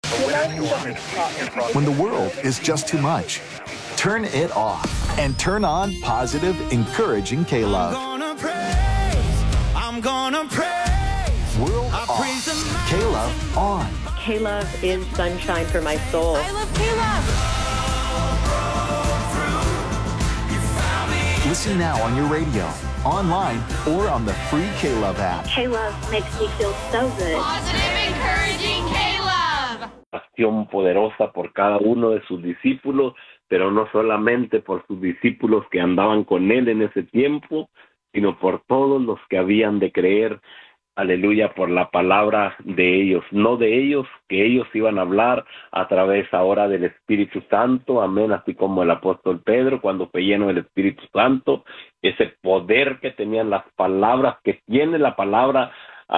When the world is just too much, turn it off and turn on positive, encouraging K-Love. I'm gonna praise. World off, K-Love on. K-Love is sunshine for my soul. I love K-Love. Listen now on your radio, online, or on the free K-Love app. K-Love makes me feel so good. Positive, encouraging K-Love. Acción poderosa por cada uno de sus discípulos, pero no solamente por sus discípulos que andaban con él en ese tiempo, sino por todos los que habían de creer, aleluya, por la palabra de ellos, no de ellos, que ellos iban a hablar a través ahora del Espíritu Santo, amén, así como el apóstol Pedro cuando fue lleno del Espíritu Santo, ese poder que tenían las palabras, que tiene la palabra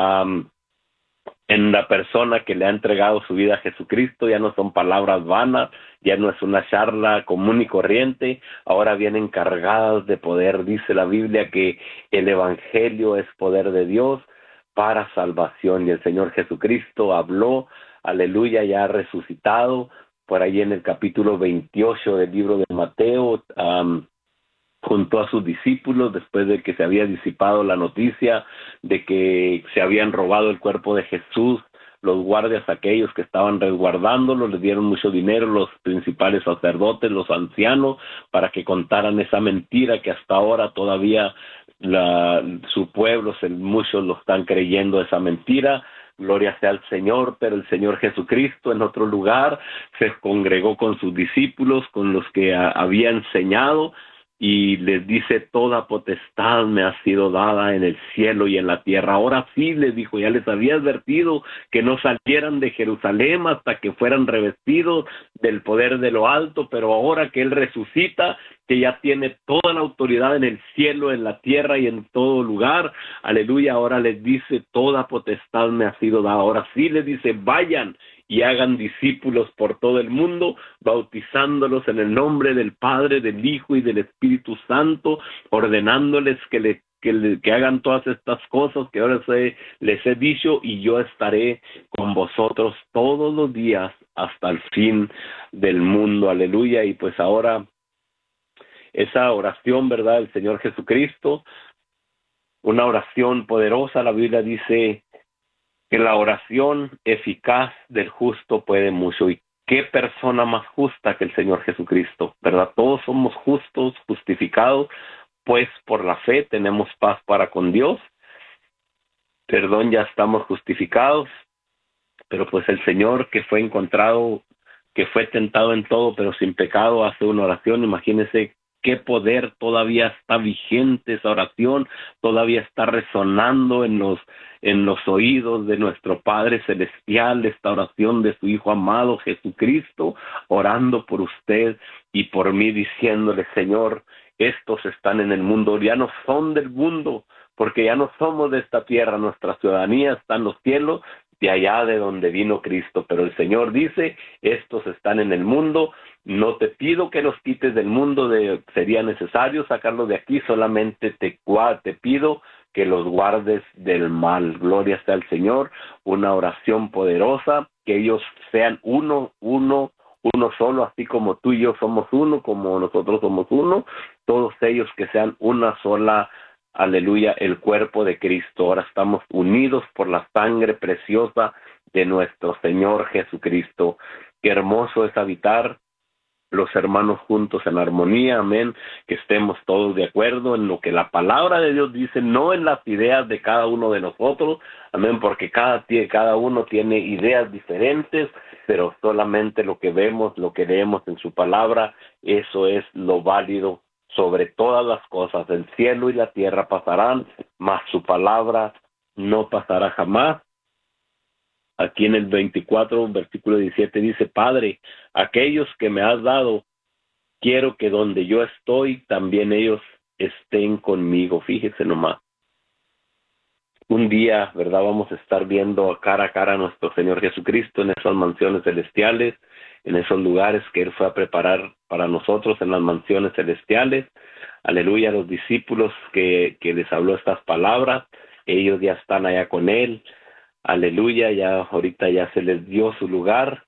en la persona que le ha entregado su vida a Jesucristo. Ya no son palabras vanas, ya no es una charla común y corriente, ahora vienen cargadas de poder. Dice la Biblia que el Evangelio es poder de Dios para salvación, y el Señor Jesucristo habló, aleluya, ya resucitado, por ahí en el capítulo 28 del libro de Mateo, junto a sus discípulos, después de que se había disipado la noticia de que se habían robado el cuerpo de Jesús. Los guardias, aquellos que estaban resguardándolo, les dieron mucho dinero, los principales sacerdotes, los ancianos, para que contaran esa mentira que hasta ahora todavía su pueblo, muchos lo están creyendo, esa mentira. Gloria sea al Señor, pero el Señor Jesucristo en otro lugar se congregó con sus discípulos, con los que había enseñado, y les dice: toda potestad me ha sido dada en el cielo y en la tierra. Ahora sí, les dijo, ya les había advertido que no salieran de Jerusalén hasta que fueran revestidos del poder de lo alto, pero ahora que Él resucita, que ya tiene toda la autoridad en el cielo, en la tierra y en todo lugar, aleluya, ahora les dice: toda potestad me ha sido dada. Ahora sí les dice: vayan y hagan discípulos por todo el mundo, bautizándolos en el nombre del Padre, del Hijo y del Espíritu Santo, ordenándoles que hagan todas estas cosas que ahora les he dicho, y yo estaré con vosotros todos los días hasta el fin del mundo. Aleluya. Y pues ahora esa oración, ¿verdad?, el Señor Jesucristo, una oración poderosa. La Biblia dice que la oración eficaz del justo puede mucho. Y qué persona más justa que el Señor Jesucristo, ¿verdad? Todos somos justos, justificados, pues por la fe tenemos paz para con Dios. Perdón, ya estamos justificados, pero pues el Señor, que fue encontrado, que fue tentado en todo, pero sin pecado, hace una oración. Imagínense qué poder, todavía está vigente esa oración, todavía está resonando en los oídos de nuestro Padre Celestial, esta oración de su Hijo amado Jesucristo, orando por usted y por mí, diciéndole: Señor, estos están en el mundo, ya no son del mundo, porque ya no somos de esta tierra, nuestra ciudadanía está en los cielos, de allá de donde vino Cristo. Pero el Señor dice: estos están en el mundo, no te pido que los quites del mundo, sería necesario sacarlos de aquí, solamente te pido que los guardes del mal. Gloria sea al Señor. Una oración poderosa, que ellos sean uno solo, así como tú y yo somos uno, como nosotros somos uno, todos ellos que sean una sola, aleluya, el cuerpo de Cristo. Ahora estamos unidos por la sangre preciosa de nuestro Señor Jesucristo. Qué hermoso es habitar los hermanos juntos en armonía, amén, que estemos todos de acuerdo en lo que la palabra de Dios dice, no en las ideas de cada uno de nosotros, amén, porque cada uno tiene ideas diferentes, pero solamente lo que vemos, lo que leemos en su palabra, eso es lo válido sobre todas las cosas. El cielo y la tierra pasarán, mas su palabra no pasará jamás. Aquí en el 24, versículo 17 dice: Padre, aquellos que me has dado, quiero que donde yo estoy, también ellos estén conmigo. Fíjese nomás. Un día, ¿verdad?, vamos a estar viendo cara a cara a nuestro Señor Jesucristo en esas mansiones celestiales, en esos lugares que Él fue a preparar para nosotros, en las mansiones celestiales. Aleluya, los discípulos que les habló estas palabras, ellos ya están allá con Él. Aleluya, ya ahorita ya se les dio su lugar,